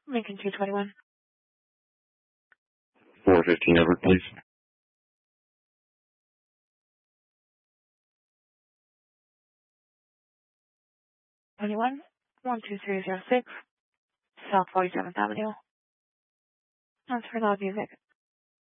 Lincoln 221. 415 Everett, please. 21, 12306, South 47th Avenue. That's for loud music.